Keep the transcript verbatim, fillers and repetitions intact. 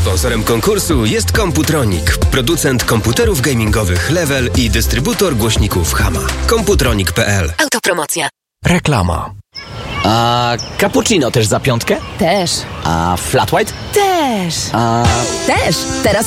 Sponsorem konkursu jest Computronic, producent komputerów gamingowych Level i dystrybutor głośników Hama. Computronic kropka p l. Autopromocja. Reklama. A cappuccino też za piątkę? Też. A flat white? Też. A... Też. Teraz